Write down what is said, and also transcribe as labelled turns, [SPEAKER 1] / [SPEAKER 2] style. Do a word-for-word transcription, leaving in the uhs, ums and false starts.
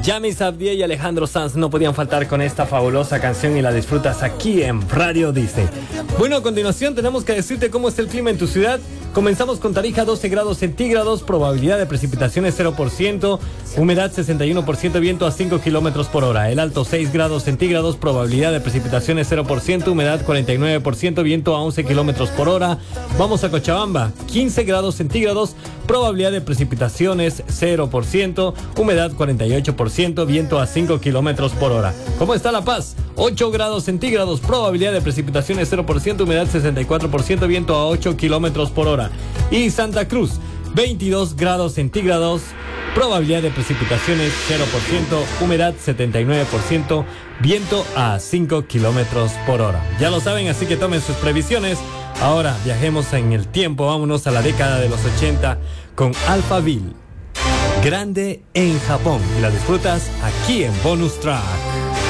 [SPEAKER 1] Yamis Abdiel y Alejandro Sanz no podían faltar con esta fabulosa canción y la disfrutas aquí en Radio Disney. Bueno, a continuación tenemos que decirte cómo es el clima en tu ciudad. Comenzamos con Tarija, doce grados centígrados, probabilidad de precipitaciones cero por ciento, humedad sesenta y uno por ciento, viento a cinco kilómetros por hora. El Alto, seis grados centígrados, probabilidad de precipitaciones cero por ciento, humedad cuarenta y nueve por ciento, viento a once kilómetros por hora. Vamos a Cochabamba, quince grados centígrados, probabilidad de precipitaciones cero por ciento, humedad cuarenta y ocho por ciento, viento a cinco kilómetros por hora. ¿Cómo está La Paz? ocho grados centígrados, probabilidad de precipitaciones cero por ciento, humedad sesenta y cuatro por ciento, viento a ocho kilómetros por hora. Y Santa Cruz, veintidós grados centígrados, probabilidad de precipitaciones cero por ciento, humedad setenta y nueve por ciento, viento a cinco kilómetros por hora. Ya lo saben, así que tomen sus previsiones. Ahora viajemos en el tiempo, vámonos a la década de los ochenta con Alphaville, Grande en Japón. Y la disfrutas aquí en Bonus Track.